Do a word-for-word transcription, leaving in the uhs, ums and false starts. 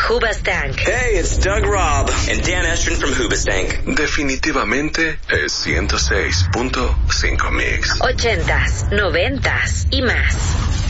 Hoobastank. Hey, it's Doug Robb and Dan Estrin from Hoobastank. Definitivamente es ciento seis punto cinco Mix. Ochentas, noventas y más.